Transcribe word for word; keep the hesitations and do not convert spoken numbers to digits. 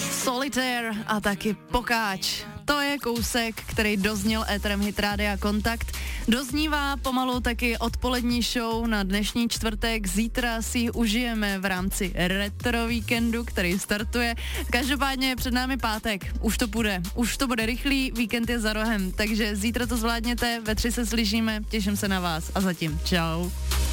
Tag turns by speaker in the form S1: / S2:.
S1: Solitaire a taky Pokáč. To je kousek, který dozněl éterem Hit Rádia Kontakt. Doznívá pomalu taky odpolední show na dnešní čtvrtek. Zítra si ji užijeme v rámci retro víkendu, který startuje. Každopádně před námi pátek. Už to půjde. Už to bude rychlý, víkend je za rohem. Takže zítra to zvládněte, ve tři se slyšíme, těším se na vás a zatím čau.